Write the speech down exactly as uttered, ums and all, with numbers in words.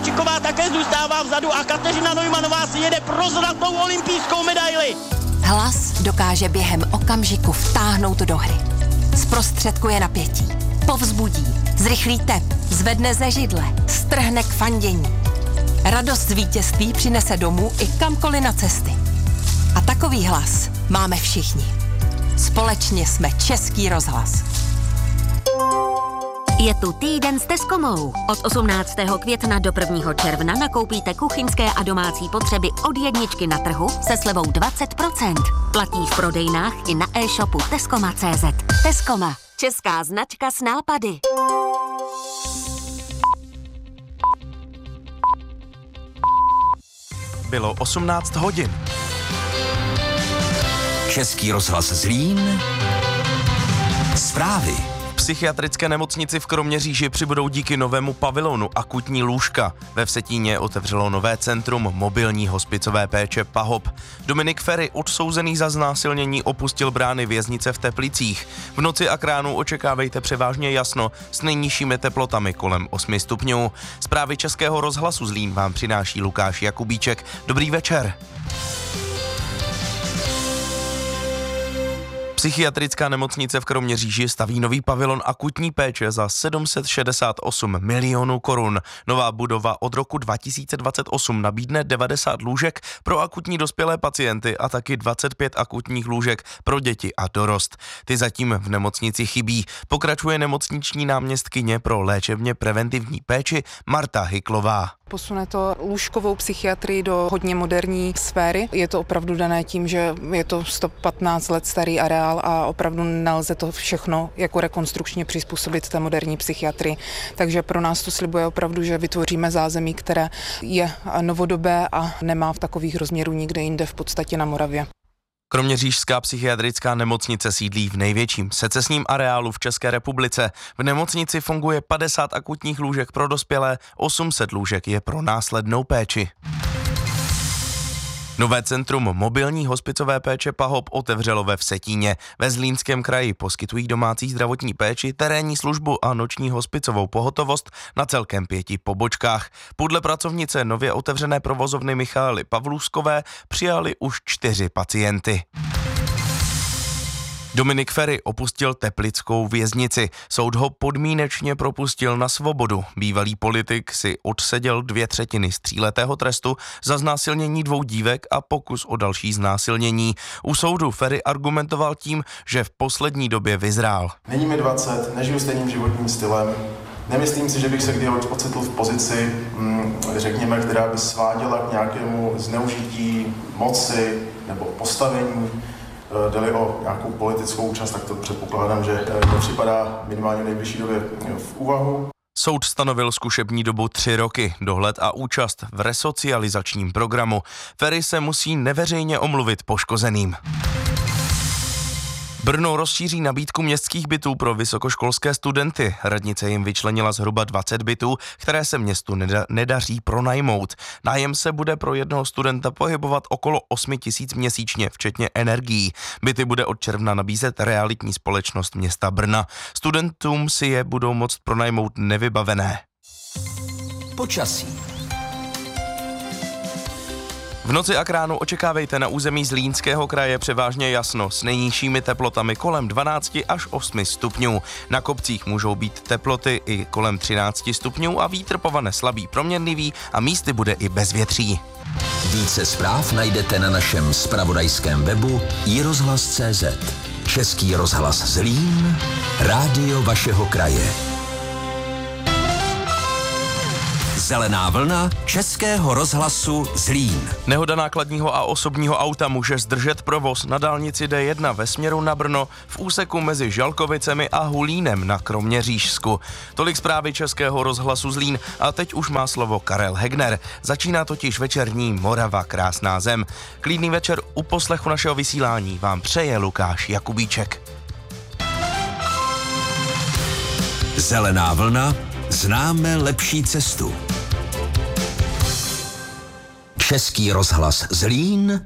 Kováčiková také zůstává vzadu a Kateřina Neumannová si jede pro zlatou olympijskou medaili. Hlas dokáže během okamžiku vtáhnout do hry. Zprostředkuje napětí, povzbudí, zrychlí tep, zvedne ze židle, strhne k fandění. Radost z vítězství přinese domů i kamkoliv na cesty. A takový hlas máme všichni. Společně jsme Český rozhlas. Je tu týden s Tescomou. Od osmnáctého května do prvního června nakoupíte kuchyňské a domácí potřeby od jedničky na trhu se slevou dvacet procent. Platí v prodejnách i na e-shopu Tescoma tečka cé zet. Tescoma. Česká značka s nápady. Bylo osmnáct hodin. Český rozhlas Zlín. Zprávy. V psychiatrické nemocnici v Kroměříži přibudou díky novému pavilonu akutní lůžka. Ve Vsetíně otevřelo nové centrum mobilní hospicové péče PAHOP. Dominik Feri, odsouzený za znásilnění, opustil brány věznice v Teplicích. V noci a k ránu očekávejte převážně jasno s nejnižšími teplotami kolem osmi stupňů. Zprávy Českého rozhlasu Zlín vám přináší Lukáš Jakubíček. Dobrý večer. Psychiatrická nemocnice v Kroměříži staví nový pavilon akutní péče za sedm set šedesát osm milionů korun. Nová budova od roku dva tisíce dvacet osm nabídne devadesát lůžek pro akutní dospělé pacienty a taky dvacet pět akutních lůžek pro děti a dorost. Ty zatím v nemocnici chybí, pokračuje nemocniční náměstkyně pro léčebně preventivní péči Marta Hyklová. Posune to lůžkovou psychiatrii do hodně moderní sféry. Je to opravdu dané tím, že je to sto patnáct let starý areál a opravdu nelze to všechno jako rekonstrukčně přizpůsobit té moderní psychiatrii. Takže pro nás to slibuje opravdu, že vytvoříme zázemí, které je novodobé a nemá v takových rozměrů nikde jinde v podstatě na Moravě. Kroměřížská psychiatrická nemocnice sídlí v největším secesním areálu v České republice. V nemocnici funguje padesát akutních lůžek pro dospělé, osm set lůžek je pro následnou péči. Nové centrum mobilní hospicové péče PAHOP otevřelo ve Vsetíně. Ve Zlínském kraji poskytují domácí zdravotní péči, terénní službu a noční hospicovou pohotovost na celkem pěti pobočkách. Podle pracovnice nově otevřené provozovny Michaely Pavlůskové přijali už čtyři pacienty. Dominik Feri opustil teplickou věznici. Soud ho podmínečně propustil na svobodu. Bývalý politik si odseděl dvě třetiny z tříletého trestu za znásilnění dvou dívek a pokus o další znásilnění. U soudu Feri argumentoval tím, že v poslední době vyzrál. Není mi dvacet, nežiju stejným životním stylem. Nemyslím si, že bych se kdy ocitl v pozici, řekněme, která by sváděla k nějakému zneužití moci nebo postavení. Jde-li o nějakou politickou účast, tak to předpokládám, že nepřipadá minimálně v nejbližší době v úvahu. Soud stanovil zkušební dobu tři roky, dohled a účast v resocializačním programu. Feri se musí neveřejně omluvit poškozeným. Brno rozšíří nabídku městských bytů pro vysokoškolské studenty. Radnice jim vyčlenila zhruba dvacet bytů, které se městu neda- nedaří pronajmout. Nájem se bude pro jednoho studenta pohybovat okolo osm tisíc měsíčně, včetně energií. Byty bude od června nabízet realitní společnost města Brna. Studentům si je budou moct pronajmout nevybavené. Počasí. V noci a k ránu očekávejte na území Zlínského kraje převážně jasno s nejnižšími teplotami kolem dvanáct až osm stupňů. Na kopcích můžou být teploty i kolem třináct stupňů a vítr povane slabý proměnlivý a místy bude i bezvětří. Více zpráv najdete na našem zpravodajském webu i rozhlas tečka cé zet. Český rozhlas Zlín, rádio vašeho kraje. Zelená vlna Českého rozhlasu Zlín. Nehoda nákladního a osobního auta může zdržet provoz na dálnici D jedna ve směru na Brno v úseku mezi Žalkovicemi a Hulínem na Kroměřížsku. Tolik zprávy Českého rozhlasu Zlín a teď už má slovo Karel Hegner. Začíná totiž večerní Morava krásná zem. Klidný večer u poslechu našeho vysílání vám přeje Lukáš Jakubíček. Zelená vlna, známe lepší cestu. Český rozhlas Zlín